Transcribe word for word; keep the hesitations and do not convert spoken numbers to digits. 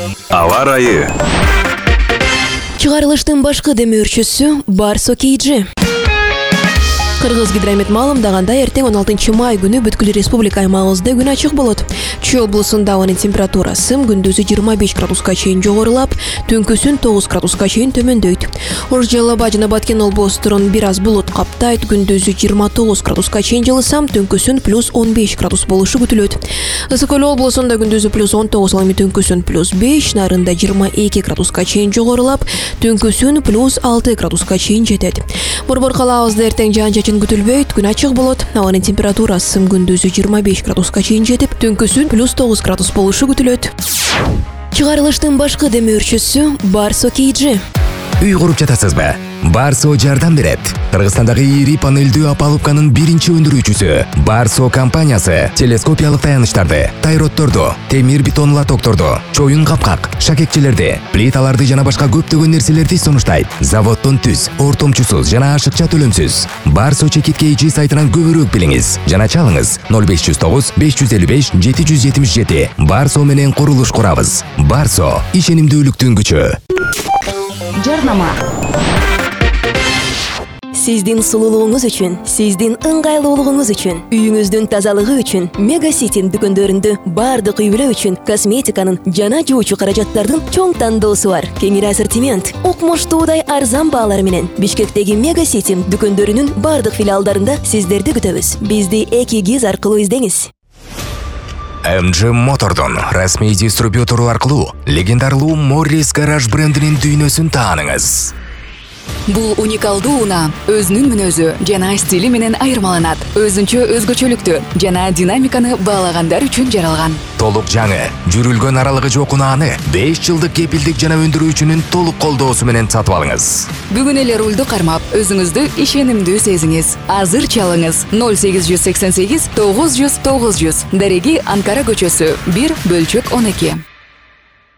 Ава ырайы. Чыгарылыштын башкы демөөрчүсү Барсо Кейджи. Кыргыз гидромет маалымдаганда эртең он алтынчы май күнү бүткүл республика аймагыбызда күн ачык болот. Чүй облусунда ауанын температурасы күндүзү жыйырма беш градуска чейин жогорулап, түнкүсүн тогуз градуска чейин төмөндөйт. Ош Жалаба жана Баткен облустурун бир аз булут каптайт, күндүзү жыйырма тогуз градуска чейин жылысам, түнкүсүн плюс он беш градус болушу күтүлөт. Ысык Көл облусунда күндүзү плюс он тогуз, ал эми түнкүсүн плюс беш, Нарында жыйырма эки градуска чейин жогорулап, түнкүсүн плюс алты градуска чейин жетет. Борбор калаабызда эртең жаан-чачын күтүлбөйт, күн ачык болот. Ауанын температурасы күндүзү жыйырма беш градуска чейин жетип, түнкүсүн плюс тогуз градус болушу күтүлөт. Чыгарылыштын башкы демөөрчүсү Барсо Кейджи. Үй куруп жатасызбы? Барсо жардам берет. Кыргызстандагы ири панелдүү опалубканын биринчи өндүрүүчүсү Барсо компаниясы телескопиялык таяныштарды, тайротторду, темир бетон лотокторду, чоюн капкак, шакекчелерди, плиталарды жана башка көптөгөн нерселерди сунуштайт. Заводдон түз, ортомчусуз жана ашыкча төлөмсүз. Барсо Чекит Кейджи сайтынан көбүрөөк билиңиз жана чалыңыз ноль беш жүз тогуз беш жүз элүү беш жети жүз жетимиш жети. Барсо менен курулуш курабыз. Барсо ишенимдүүлүктүн күчү. Жарнама. Сиздин сулуулугуңуз үчүн, сиздин ыңгайлуулугуңуз үчүн, үйүңүздүн тазалыгы үчүн Мега Сити дүкөндөрүндө бардык үй-бүлө үчүн косметиканын жана жуучу каражаттардын чоң тандоосу бар. Кеңири ассортимент, укмуштуудай арзан баалар менен Бишкектеги Мега Сити дүкөндөрүнүн бардык филиалдарында сиздерди күтөбүз. Бизди эки гиз аркылуу издеңиз. эм джи Мотордон расмий дистрибьютору аркылуу легендарлуу Моррис гараж брендинин дүйнөсүн тааныңыз. Бул уникалдуу унаа өзүнүн мүнөзү жана стили менен айырмаланат. Өзүнчө өзгөчөлүктү жана динамиканы баалагандар үчүн жаралган. Толук жаңы, жүрүлгөн аралыгы жок унааны беш жылдык кепилдик жана өндүрүүчүнүн толук колдоосу менен сатып алыңыз. Бүгүн эле рулду кармап, өзүңүздү ишенимдүү сезиңиз. Азыр чалыңыз ноль сегиз жүз сексен сегиз тогуз жүз тогуз жүз. Дареги Анкара көчөсү, бир бөлчөк он эки.